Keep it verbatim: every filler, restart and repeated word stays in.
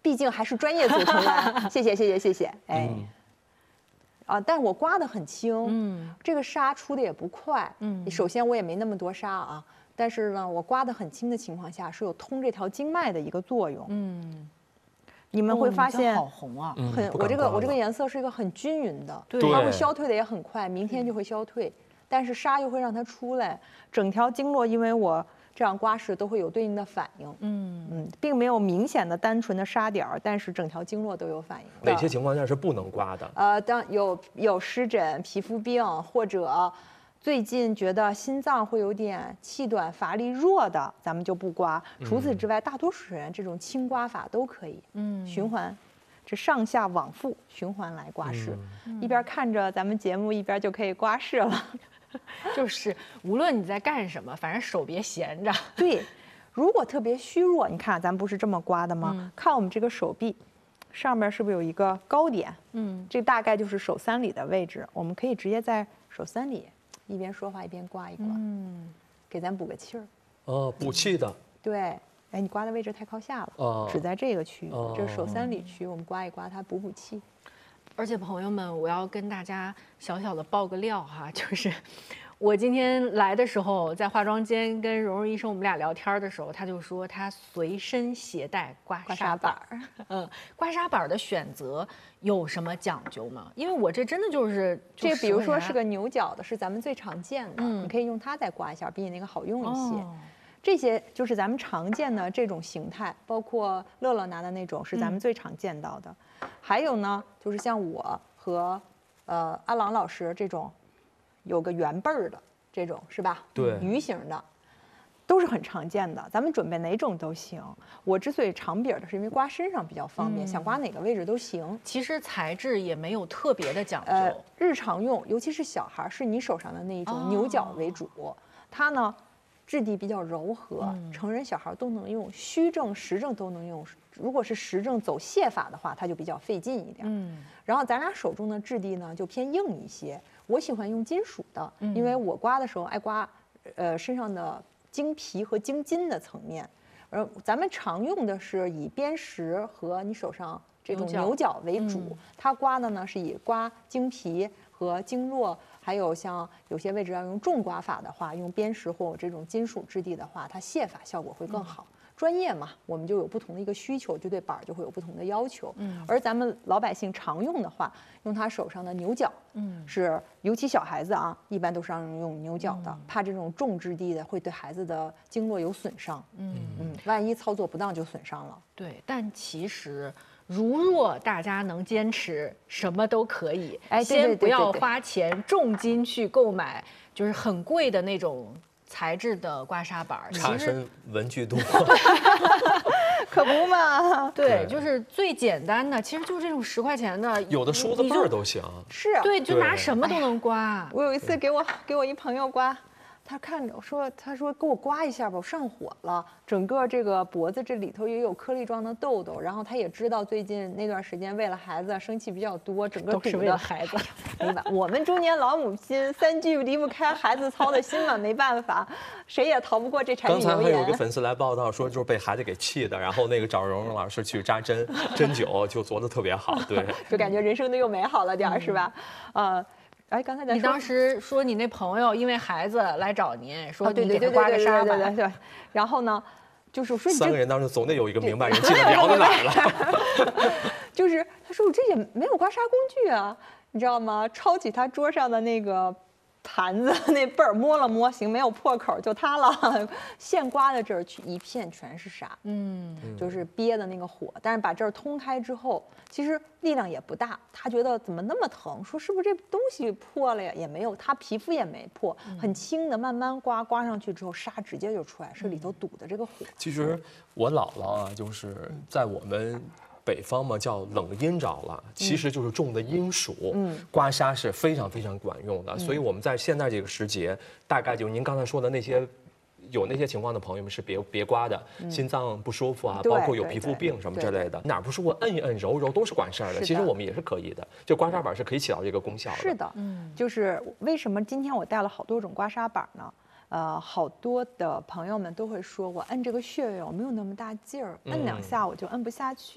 毕竟还是专业组成员，谢谢谢谢谢谢，哎。 嗯啊，但是我刮得很轻， 嗯， 这个痧出的也不快， 嗯， 首先我也没那么多痧啊，但是呢，我刮得很轻的情况下是有通这条经脉的一个作用， 嗯， 你们会发现好红啊， 嗯很， 不敢我这个刮了我这个颜色是一个很均匀的， 对它会消退的也很快，明天就会消退，但是痧又会让它出来，整条经络因为我这样刮拭都会有对应的反应， 嗯嗯，并没有明显的单纯的痧点儿，但是整条经络都有反应。 哪些情况下是不能刮的？ 呃，当有有湿疹、皮肤病，或者最近觉得心脏会有点气短、乏力弱的，咱们就不刮。除此之外，大多数人这种轻刮法都可以， 嗯， 循环，这上下往复循环来刮拭， 嗯一边看着咱们节目，一边就可以刮拭了。 就是无论你在干什么，反正手别闲着。 对，如果特别虚弱，你看咱不是这么刮的吗？ 嗯看我们这个手臂。上面是不是有一个高点？ 嗯， 这大概就是手三里的位置，我们可以直接在手三里一边说话一边刮一刮， 嗯， 给咱补个气儿。 哦，补气的。 对，哎，你刮的位置太靠下了， 哦只在这个区域， 哦这是手三里区，我们刮一刮它补补气。 而且朋友们，我要跟大家小小的爆个料哈，就是我今天来的时候，在化妆间跟蓉蓉医生我们俩聊天的时候，他就说他随身携带刮刮痧板痧板儿。嗯，刮痧板儿的选择有什么讲究吗？因为我这真的就是这个比如说是个个牛角的，是咱们最常见的， 嗯你可以用它再刮一下，比你那个好用一些。 哦这些就是咱们常见的这种形态，包括乐乐拿的那种是咱们最常见到的。还有呢，就是像我和呃阿郎老师这种，有个圆背儿的这种是吧？ 对鱼形的，都是很常见的。咱们准备哪种都行。我之所以长柄的，是因为刮身上比较方便， 嗯想刮哪个位置都行。 其实材质也没有特别的讲究。 呃，日常用，尤其是小孩儿，是你手上的那一哦种牛角为主，它呢质地比较柔和， 嗯成人小孩都能用，虚症实症都能用。如果是实症走泻法的话，它就比较费劲一点。 嗯然后咱俩手中的质地呢就偏硬一些，我喜欢用金属的， 嗯因为我刮的时候爱刮，呃身上的经皮和经筋的层面，而咱们常用的是以砭石和你手上这种牛角牛角为主， 嗯它刮的呢是以刮经皮和经络，还有像有些位置要用重刮法的话，用砭石或这种金属质地的话，它泻法效果会更好。专业嘛，我们就有不同的一个需求，就对板儿就会有不同的要求。 嗯而咱们老百姓常用的话，用他手上的牛角， 嗯是尤其小孩子啊，一般都是让人用牛角的，怕这种重质地的会对孩子的经络有损伤。 嗯， 嗯，万一操作不当就损伤了。 对。但其实如若大家能坚持，什么都可以。 哎对对先不要对对对花钱重金去购买，就是很贵的那种材质的刮痧板儿。其实差生文具多。 可不嘛， 对， 对就是最简单的，其实就是这种十块钱的， 有的梳子你就背儿都行。 是。 对，就拿对什么都能刮。 我有一次给我给我一朋友刮，他看着我说，他说给我刮一下吧，我上火了，整个这个脖子这里头也有颗粒状的痘痘，然后他也知道最近那段时间为了孩子生气比较多，整个都是为堵的了孩子。 没办，我们中年老母亲三句离不开孩子操的心嘛，没办法，谁也逃不过这柴米油刚才还有一个盐。 粉丝来报道说，就是被孩子给气的，然后那个找蓉蓉老师去扎针针灸，就做的特别好。对， 就感觉人生的又美好了点儿，是吧？呃，哎，刚才咱说你当时说你那朋友因为孩子来找您，说哦，对对对对你给他刮个对痧板， 对对对对，然后呢，就是我说你这三个人当中总得有一个明白人，记得聊到哪儿了。 就是他说我这也没有刮痧工具啊，你知道吗？抄起他桌上的那个盘子那背儿摸了摸，行，没有破口，就它了。现刮的这儿去一片全是痧， 嗯， 就是憋的那个火。但是把这儿通开之后，其实力量也不大。他觉得怎么那么疼？说是不是这东西破了呀？也没有，他皮肤也没破，很轻的慢慢刮，刮上去之后痧直接就出来，是里头堵的这个火。 其实我姥姥啊，就是在我们北方嘛叫冷阴着了，其实就是种的阴暑， 嗯刮痧是非常非常管用的。所以我们在现在这个时节，大概就您刚才说的那些。有那些情况的朋友们是别别刮的，心脏不舒服啊， 对包括有对对皮肤病什么之对类的，哪儿不舒服摁一摁揉揉都是管事儿的。 是的其实我们也是可以的，就刮痧板是可以起到这个功效的。 是的， 嗯就是为什么今天我带了好多种刮痧板呢？呃，好多的朋友们都会说我摁这个穴位我没有那么大劲儿，摁两下我就摁不下去。